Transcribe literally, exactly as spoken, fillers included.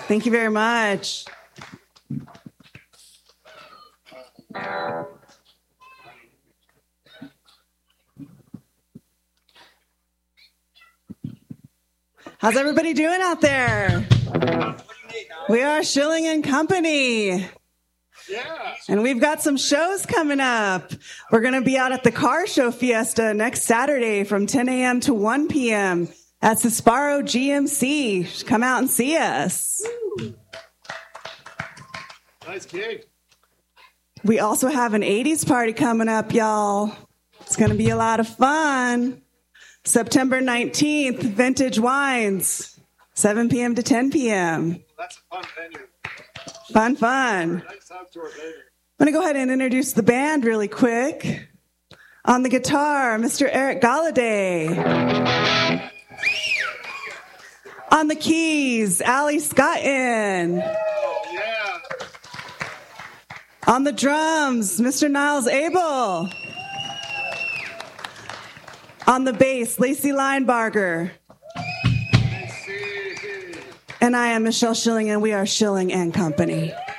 Thank you very much. How's everybody doing out there? We are Schilling and Company. Yeah. And we've got some shows coming up. We're going to be out at the Car Show Fiesta next Saturday from ten a.m. to one p.m. at Sesparo G M C. Come out and see us. Woo. Nice gig. We also have an eighties party coming up, y'all. It's going to be a lot of fun. September nineteenth, Vintage Wines, seven p.m. to ten p.m. That's a fun venue. Fun, fun. Nice outdoor venue. I'm going to go ahead and introduce the band really quick. On the guitar, Mister Eric Galladay. On the keys, Allie Scotton. Oh, yeah. On the drums, Mister Niles Abel. On the bass, Lacey Linebarger. I see. And I am Michelle Schilling, and we are Schilling and Company.